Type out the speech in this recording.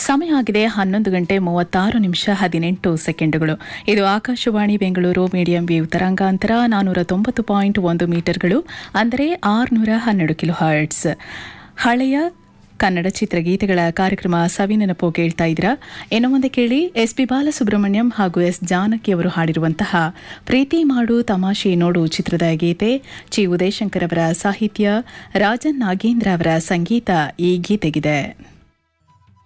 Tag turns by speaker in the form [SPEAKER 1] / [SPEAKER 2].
[SPEAKER 1] ಸಮಯ ಆಗಿದೆ 11:36:18 ಇದು ಆಕಾಶವಾಣಿ ಬೆಂಗಳೂರು ಮೀಡಿಯಂ ವೇವ್ ತರಂಗಾಂತರ 490.1 ಮೀಟರ್ಗಳು ಅಂದರೆ 612 ಕಿಲೋ ಹರ್ಟ್ಸ್. ಹಳೆಯ ಕನ್ನಡ ಚಿತ್ರಗೀತೆಗಳ ಕಾರ್ಯಕ್ರಮ ಸವಿನೆನಪು ಕೇಳ್ತಾ ಇದ್ದೀರಾ. ಇನ್ನು ಮುಂದೆ ಕೇಳಿ ಎಸ್.ಪಿ. ಬಾಲಸುಬ್ರಹ್ಮಣ್ಯಂ ಹಾಗೂ ಎಸ್. ಜಾನಕಿ ಅವರು ಹಾಡಿರುವಂತಹ ಪ್ರೀತಿ ಮಾಡು ತಮಾಷೆ ನೋಡು ಚಿತ್ರದ ಗೀತೆ. ಚಿ. ಉದಯಶಂಕರ್ ಅವರ ಸಾಹಿತ್ಯ, ರಾಜನ್ ನಾಗೇಂದ್ರ ಅವರ ಸಂಗೀತ ಈ ಗೀತೆಗಿದೆ.